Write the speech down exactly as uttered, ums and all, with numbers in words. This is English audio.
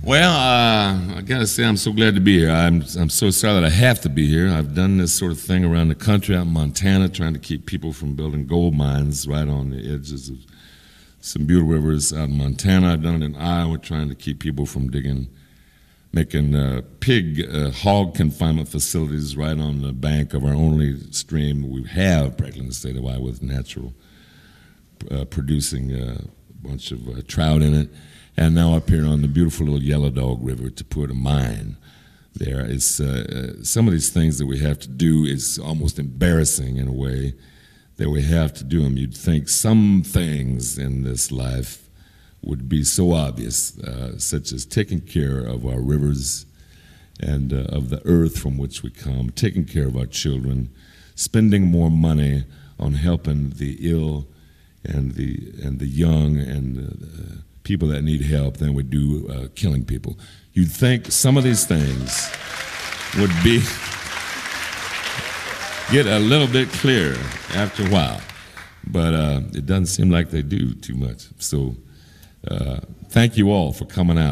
Well, uh, I gotta say, I'm so glad to be here. I'm I'm so sorry that I have to be here. I've done this sort of thing around the country, out in Montana, trying to keep people from building gold mines right on the edges of some beautiful rivers out in Montana. I've done it in Iowa, trying to keep people from digging, making uh, pig, uh, hog confinement facilities right on the bank of our only stream we have practically in the state of Iowa with natural, uh, producing uh, a bunch of uh, trout in it. And now up here on the beautiful little Yellow Dog River to put a mine there. It's, uh, uh, some of these things that we have to do is almost embarrassing in a way that we have to do them. You'd think some things in this life would be so obvious, uh, such as taking care of our rivers and uh, of the earth from which we come, taking care of our children, spending more money on helping the ill and the, and the young and uh, people that need help than we do uh, killing people. You'd think some of these things would be get a little bit clearer after a while, but uh, it doesn't seem like they do too much. So uh, thank you all for coming out.